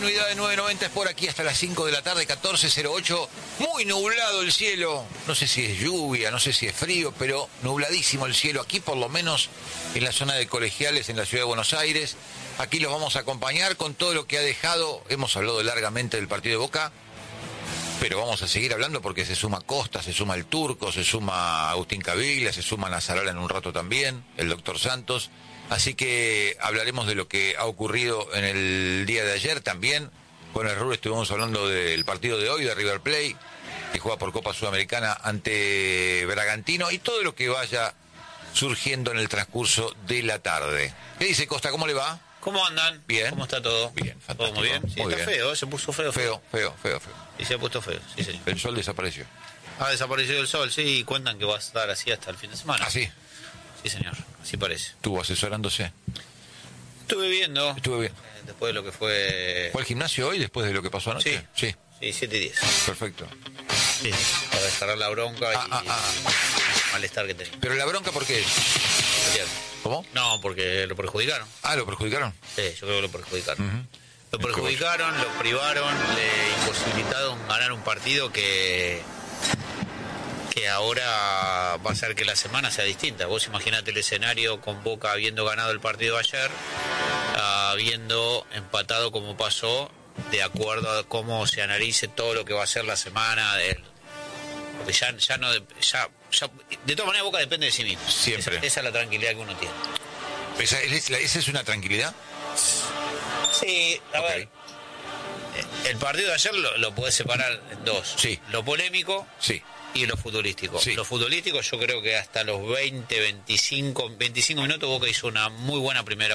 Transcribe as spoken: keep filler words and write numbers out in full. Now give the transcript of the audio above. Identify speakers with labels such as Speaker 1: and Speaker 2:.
Speaker 1: continuidad de nueve noventa es por aquí hasta las cinco de la tarde, catorce cero ocho. Muy nublado el cielo. No sé si es lluvia, no sé si es frío, pero nubladísimo el cielo. Aquí, por lo menos, en la zona de Colegiales, en la ciudad de Buenos Aires. Aquí los vamos a acompañar con todo lo que ha dejado. Hemos hablado largamente del partido de Boca, pero vamos a seguir hablando porque se suma Costa, se suma el Turco, se suma Agustín Caviglia, se suma Nazarala en un rato también, el doctor Santos. Así que hablaremos de lo que ha ocurrido en el día de ayer también. Con el Rubio estuvimos hablando del partido de hoy de River Plate, que juega por Copa Sudamericana ante Bragantino, y todo lo que vaya surgiendo en el transcurso de la tarde. ¿Qué dice Costa? ¿Cómo le va?
Speaker 2: ¿Cómo andan?
Speaker 1: Bien.
Speaker 2: ¿Cómo está todo?
Speaker 1: Bien, fantástico.
Speaker 2: ¿Todo muy bien? Sí,
Speaker 1: muy
Speaker 2: está
Speaker 1: bien.
Speaker 2: feo, se puso feo.
Speaker 1: Feo, feo, feo, feo.
Speaker 2: Y se ha puesto feo, sí, señor.
Speaker 1: El sol desapareció.
Speaker 2: Ha desaparecido el sol, sí, y cuentan que va a estar así hasta el fin de semana.
Speaker 1: ¿Ah, sí?
Speaker 2: Sí, señor, así parece.
Speaker 1: Estuvo asesorándose.
Speaker 2: Estuve viendo,
Speaker 1: Estuve bien.
Speaker 2: eh, después de lo que fue...
Speaker 1: ¿Fue al gimnasio hoy después de lo que pasó anoche?
Speaker 2: Sí.
Speaker 1: Sí,
Speaker 2: Sí, siete y diez.
Speaker 1: perfecto.
Speaker 2: Sí, para descargar la bronca
Speaker 1: Ah,
Speaker 2: y
Speaker 1: ah, ah.
Speaker 2: el malestar que tenía.
Speaker 1: Pero la bronca, ¿por qué?
Speaker 2: Ayer.
Speaker 1: ¿Cómo?
Speaker 2: No, porque lo perjudicaron.
Speaker 1: Ah, ¿lo perjudicaron?
Speaker 2: Sí, yo creo que lo perjudicaron.
Speaker 1: Ujú.
Speaker 2: Lo perjudicaron, lo privaron, le imposibilitaron ganar un partido que que ahora va a hacer que la semana sea distinta. Vos imaginate el escenario con Boca habiendo ganado el partido ayer, habiendo empatado como pasó, de acuerdo a cómo se analice todo lo que va a ser la semana. Del, porque ya, ya no... Ya, ya, de todas maneras, Boca depende de sí mismo.
Speaker 1: Siempre.
Speaker 2: Esa, esa es la tranquilidad que uno tiene.
Speaker 1: ¿Esa es, la- esa es una tranquilidad?
Speaker 2: Sí, a
Speaker 1: Ok.
Speaker 2: ver. El partido de ayer lo, lo podés separar en dos.
Speaker 1: Sí.
Speaker 2: Lo polémico
Speaker 1: Sí.
Speaker 2: y lo futbolístico.
Speaker 1: Sí.
Speaker 2: Lo futbolístico, yo creo que hasta los veinte, veinticinco, veinticinco minutos Boca hizo una muy buena primera